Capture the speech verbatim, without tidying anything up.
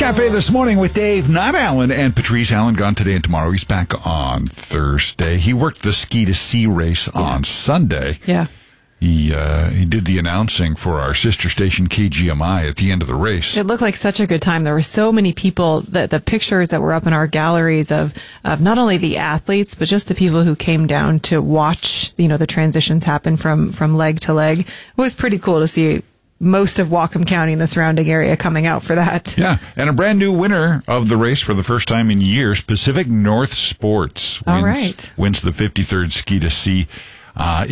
Cafe this morning with Dave, not Alan, and Patrice. Alan gone today and tomorrow. He's back on Thursday. He worked the ski to sea race yeah. on Sunday. Yeah. He uh, he did the announcing for our sister station K G M I at the end of the race. It looked like such a good time. There were so many people, that the pictures that were up in our galleries of, of not only the athletes, but just the people who came down to watch, you know, the transitions happen from, from leg to leg. It was pretty cool to see most of Whatcom County and the surrounding area coming out for that. Yeah, and a brand new winner of the race for the first time in years, Pacific North Sports wins, All right. wins the fifty-third Ski to Sea. Uh,